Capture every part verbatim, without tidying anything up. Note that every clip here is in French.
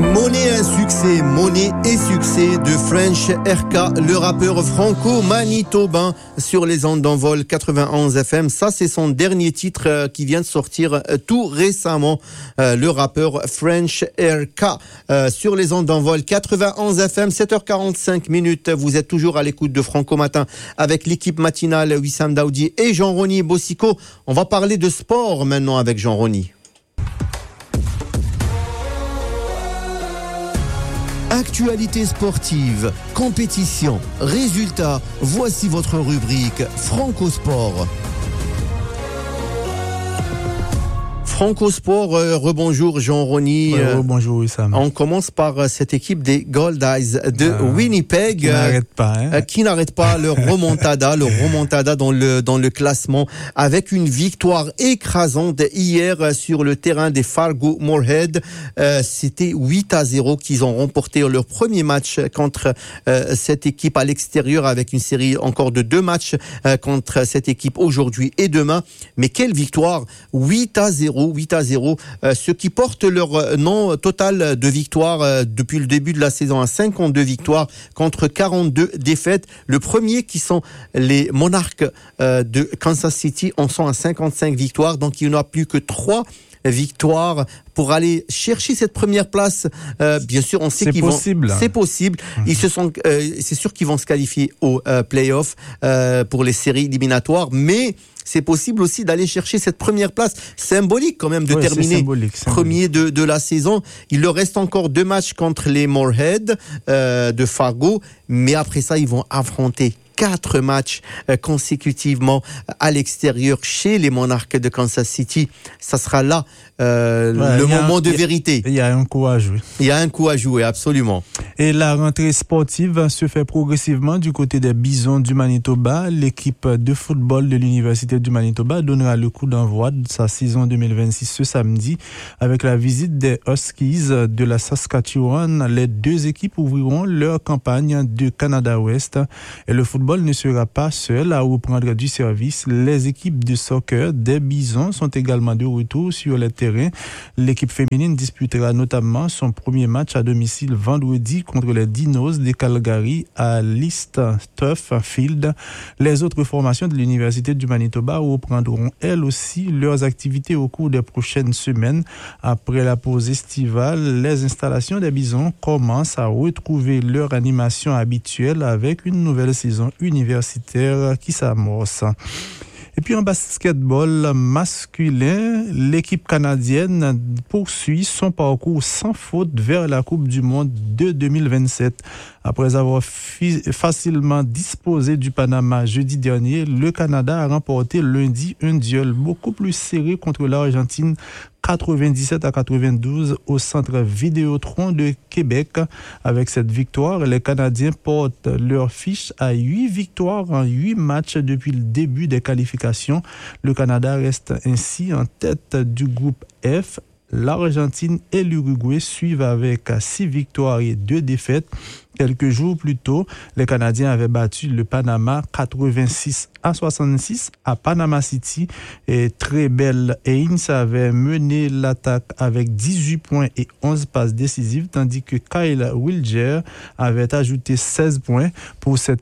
Monnaie un succès, monnaie et succès de French R K, le rappeur franco-manitobain sur les ondes d'envol quatre-vingt-onze F M. Ça, c'est son dernier titre euh, qui vient de sortir euh, tout récemment. Euh, le rappeur French R K euh, sur les ondes d'envol quatre-vingt-onze F M, sept heures quarante-cinq minutes. Vous êtes toujours à l'écoute de Franco Matin avec l'équipe matinale Wissam Daoudi et Jean-Rony Bossico. On va parler de sport maintenant avec Jean-Rony. Actualité sportive, compétition, résultats, voici votre rubrique Franco Sport. Franco Sport, euh, rebonjour Jean-Rony. Ouais, rebonjour Wissam. On commence par euh, cette équipe des Gold Eyes de euh, Qui Winnipeg. euh, n'arrête pas. Hein. Euh, qui n'arrête pas le remontada, le remontada dans le, dans le classement avec une victoire écrasante hier sur le terrain des Fargo Moorhead. Euh, c'était huit à zéro qu'ils ont remporté leur premier match contre euh, cette équipe à l'extérieur avec une série encore de deux matchs euh, contre cette équipe aujourd'hui et demain. Mais quelle victoire! huit à zéro. huit à zéro, euh, ce qui porte leur nom total de victoires euh, depuis le début de la saison à cinquante-deux victoires contre quarante-deux défaites. Le premier qui sont les Monarchs euh, de Kansas City en sont à cinquante-cinq victoires, donc il n'y en a plus que trois victoires pour aller chercher cette première place. Euh, bien sûr, on sait c'est qu'ils possible. vont. C'est possible. Mmh. Ils se sont. Euh, c'est sûr qu'ils vont se qualifier aux euh, playoffs euh, pour les séries éliminatoires, mais c'est possible aussi d'aller chercher cette première place symbolique quand même de ouais, terminer symbolique, symbolique. premier de de la saison. Il leur reste encore deux matchs contre les Moorhead euh, de Fargo, mais après ça, ils vont affronter quatre matchs euh, consécutivement à l'extérieur chez les Monarchs de Kansas City. Ça sera là euh, ouais, le moment un, de vérité. Il y a un coup à jouer. Il y a un coup à jouer, absolument. Et la rentrée sportive se fait progressivement du côté des Bisons du Manitoba. L'équipe de football de l'Université du Manitoba donnera le coup d'envoi de sa saison deux mille vingt-six ce samedi avec la visite des Huskies de la Saskatchewan. Les deux équipes ouvriront leur campagne de Canada-Ouest et le football ne sera pas seul à reprendre du service. Les équipes de soccer des Bisons sont également de retour sur les terrains. L'équipe féminine disputera notamment son premier match à domicile vendredi contre les Dinos de Calgary à l'East Turf Field. Les autres formations de l'Université du Manitoba reprendront elles aussi leurs activités au cours des prochaines semaines. Après la pause estivale, les installations des Bisons commencent à retrouver leur animation habituelle avec une nouvelle saison universitaire qui s'amorce. Et puis en basketball masculin, l'équipe canadienne poursuit son parcours sans faute vers la Coupe du Monde de deux mille vingt-sept. Après avoir fi- facilement disposé du Panama jeudi dernier, le Canada a remporté lundi un duel beaucoup plus serré contre l'Argentine, quatre-vingt-dix-sept à quatre-vingt-douze au centre Vidéotron de Québec. Avec cette victoire, les Canadiens portent leur fiche à huit victoires en huit matchs depuis le début des qualifications. Le Canada reste ainsi en tête du groupe F. L'Argentine et l'Uruguay suivent avec six victoires et deux défaites. Quelques jours plus tôt, les Canadiens avaient battu le Panama quatre-vingt-six à soixante-six à Panama City et très belle Haynes avait mené l'attaque avec dix-huit points et onze passes décisives, tandis que Kyle Wilger avait ajouté seize points pour cette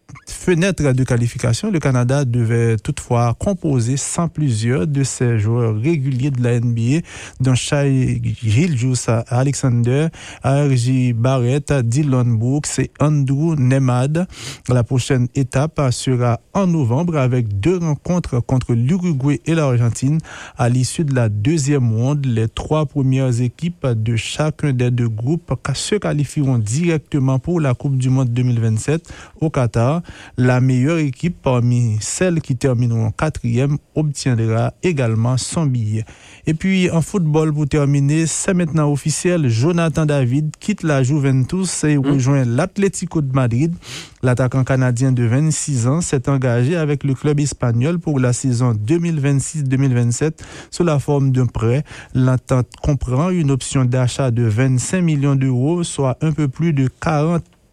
fenêtre de qualification. Le Canada devait toutefois composer sans plusieurs de ses joueurs réguliers de la N B A, dont Shai Gilgeous-Alexander, R J Barrett, Dylan Brooks et Andrew Nemad. La prochaine étape sera en novembre avec deux rencontres contre l'Uruguay et l'Argentine. À l'issue de la deuxième ronde, les trois premières équipes de chacun des deux groupes se qualifieront directement pour la Coupe du Monde deux mille vingt-sept au Qatar. La meilleure équipe parmi celles qui termineront quatrième obtiendra également son billet. Et puis en football, pour terminer, c'est maintenant officiel, Jonathan David quitte la Juventus et rejoint mmh. l'Atlético de Madrid. L'attaquant canadien de vingt-six ans s'est engagé avec le club espagnol pour la saison deux mille vingt-six deux mille vingt-sept sous la forme d'un prêt. L'entente comprend une option d'achat de vingt-cinq millions d'euros, soit un peu plus de quarante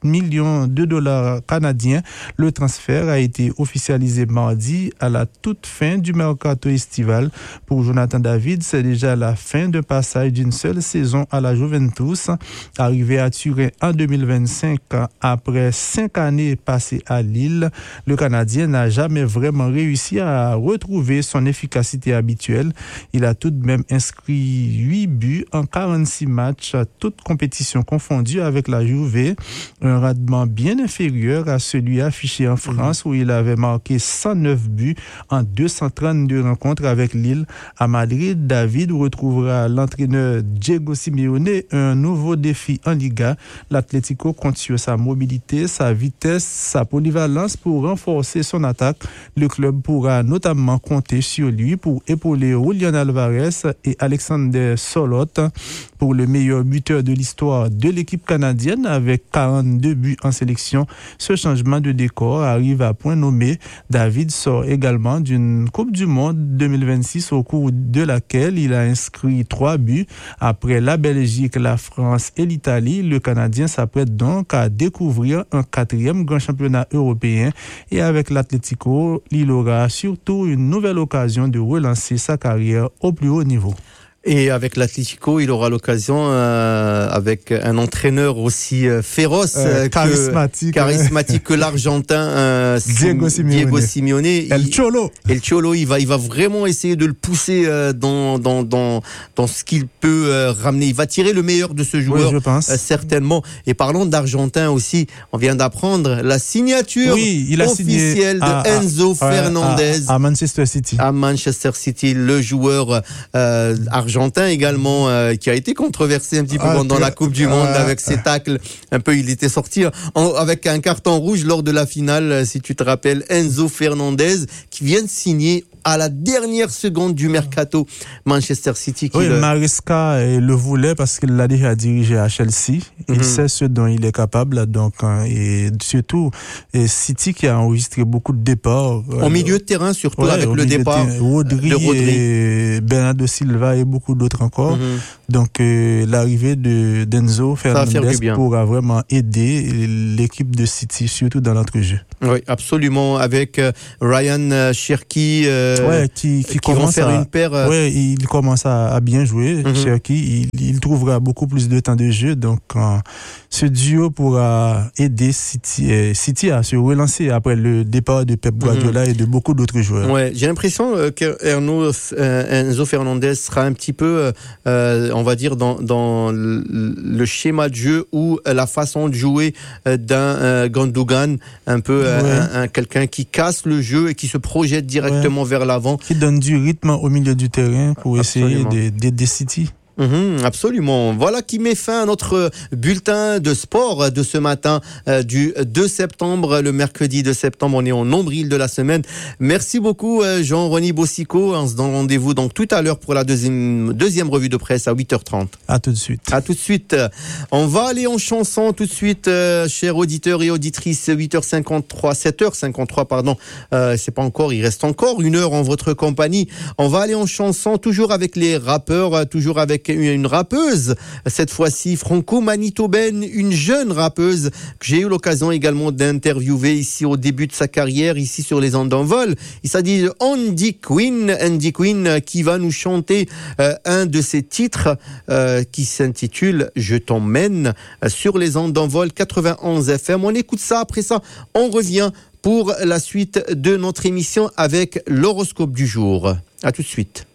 millions de dollars canadiens. Le transfert a été officialisé mardi à la toute fin du mercato estival. Pour Jonathan David, c'est déjà la fin de passage d'une seule saison à la Juventus. Arrivé à Turin en deux mille vingt-cinq, après cinq années passées à Lille, le Canadien n'a jamais vraiment réussi à retrouver son efficacité habituelle. Il a tout de même inscrit huit buts en quarante-six matchs, toutes compétitions confondues avec la Juve, un rendement bien inférieur à celui affiché en France où il avait marqué cent neuf buts en deux cent trente-deux rencontres avec Lille. À Madrid, David retrouvera l'entraîneur Diego Simeone un nouveau défi en Liga. L'Atlético compte sur sa mobilité, sa vitesse, sa polyvalence pour renforcer son attaque. Le club pourra notamment compter sur lui pour épauler Julián Alvarez et Alexander Solot pour le meilleur buteur de l'histoire de l'équipe canadienne avec quarante-deux buts en sélection. Ce changement de décor arrive à point nommé. David sort également d'une Coupe du Monde deux mille vingt-six au cours de laquelle il a inscrit trois buts. Après la Belgique, la France et l'Italie, le Canadien s'apprête donc à découvrir un quatrième grand championnat européen et avec l'Atlético, il aura surtout une nouvelle occasion de relancer sa carrière au plus haut niveau. Et avec l'Atlético, il aura l'occasion, euh, avec un entraîneur aussi euh, féroce, euh, charismatique, que, charismatique que l'Argentin euh, Diego Simeone. Diego Simeone. El il, Cholo. El Cholo, il va, il va vraiment essayer de le pousser euh, dans, dans, dans, dans ce qu'il peut euh, ramener. Il va tirer le meilleur de ce joueur, oui, je pense. Euh, certainement. Et parlons d'Argentin aussi, on vient d'apprendre la signature oui, il a officielle à, de Enzo à, Fernandez à, à Manchester City. À Manchester City, le joueur euh, argentin. Argentin également euh, qui a été controversé un petit peu ah, pendant la Coupe du Monde ah, avec ses tacles un peu, il était sorti en, avec un carton rouge lors de la finale, si tu te rappelles. Enzo Fernandez qui vient de signer à la dernière seconde du mercato Manchester City. Qui oui, le... Maresca le voulait parce qu'il l'a déjà dirigé à Chelsea. Il mm-hmm. sait ce dont il est capable, donc et surtout et City qui a enregistré beaucoup de départs. Au euh, milieu de terrain, surtout ouais, avec le départ de Rodri, de Rodri et Bernardo Silva et beaucoup d'autres encore. Mm-hmm. Donc euh, l'arrivée de d'Enzo Fernandez pourra vraiment aider l'équipe de City, surtout dans l'entrejeu. Oui, absolument. Avec euh, Ryan Cherki. Euh, Ouais, qui, qui, qui commence faire à, une paire. Euh... Ouais, il commence à, à bien jouer. Mm-hmm. Cherki, il, il trouvera beaucoup plus de temps de jeu. Donc, euh, ce duo pourra aider City, euh, City à se relancer après le départ de Pep Guardiola mm-hmm. et de beaucoup d'autres joueurs. Ouais, j'ai l'impression euh, que Erno, euh, Enzo Fernandez sera un petit peu, euh, on va dire, dans, dans le, le schéma de jeu ou la façon de jouer euh, d'un euh, Gundogan, un peu ouais. un, un, quelqu'un qui casse le jeu et qui se projette directement ouais. vers l'avant. Qui donne du rythme au milieu du terrain pour Absolument. essayer d'aider City. Mmh, absolument. Voilà qui met fin à notre bulletin de sport de ce matin euh, du deux septembre, le mercredi deux septembre. On est au nombril de la semaine. Merci beaucoup euh, Jean-Rony Bossico. On se donne rendez-vous donc tout à l'heure pour la deuxième, deuxième revue de presse à huit heures trente. À tout de suite. À tout de suite. On va aller en chanson tout de suite, euh, chers auditeurs et auditrices. huit heures cinquante-trois, sept heures cinquante-trois, pardon. Euh, c'est pas encore, il reste encore une heure en votre compagnie. On va aller en chanson, toujours avec les rappeurs, toujours avec une rappeuse, cette fois-ci franco-manitobaine, une jeune rappeuse que j'ai eu l'occasion également d'interviewer ici au début de sa carrière, ici sur les ondes d'envol. Il s'agit de Andy Quinn, Andy Quinn qui va nous chanter euh, un de ses titres euh, qui s'intitule « Je t'emmène » sur les ondes d'envol quatre-vingt-onze F M. On écoute ça, après ça, on revient pour la suite de notre émission avec l'horoscope du jour. À tout de suite.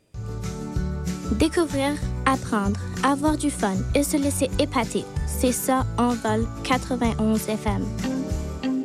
Découvrir, apprendre, avoir du fun et se laisser épater. C'est ça, Envol quatre-vingt-onze F M.